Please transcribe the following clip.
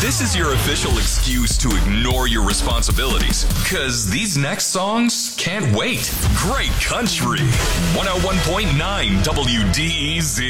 This is your official excuse to ignore your responsibilities, because these next songs can't wait. Great country. 101.9 WDEZ.